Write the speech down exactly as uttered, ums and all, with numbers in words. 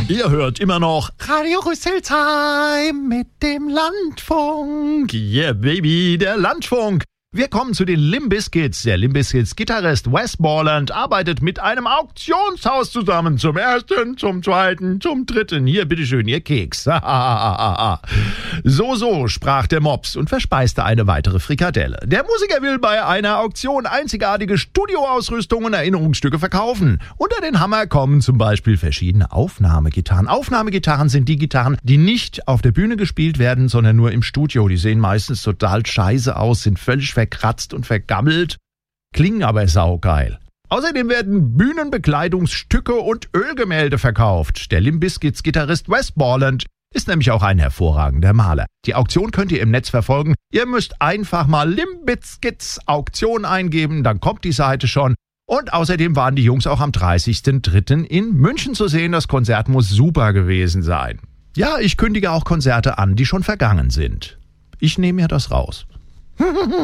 Ihr hört immer noch Radio Rüsselsheim mit dem Landfunk. Yeah, baby, der Landfunk. Wir kommen zu den Limp Bizkits. Der Limp Bizkits Gitarrist Wes Borland arbeitet mit einem Auktionshaus zusammen. Zum ersten, zum zweiten, zum dritten. Hier, bitteschön, ihr Keks. So, so, sprach der Mops und verspeiste eine weitere Frikadelle. Der Musiker will bei einer Auktion einzigartige Studioausrüstung und Erinnerungsstücke verkaufen. Unter den Hammer kommen zum Beispiel verschiedene Aufnahmegitarren. Aufnahmegitarren sind die Gitarren, die nicht auf der Bühne gespielt werden, sondern nur im Studio. Die sehen meistens total scheiße aus, sind völlig verkratzt und vergammelt, klingen aber saugeil. Außerdem werden Bühnenbekleidungsstücke und Ölgemälde verkauft. Der Limp Bizkits Gitarrist Wes Borland ist nämlich auch ein hervorragender Maler. Die Auktion könnt ihr im Netz verfolgen. Ihr müsst einfach mal Limp Bizkits Auktion eingeben, dann kommt die Seite schon. Und außerdem waren die Jungs auch am dreißigsten dritten in München zu sehen. Das Konzert muss super gewesen sein. Ja, ich kündige auch Konzerte an, die schon vergangen sind. Ich nehme mir das raus.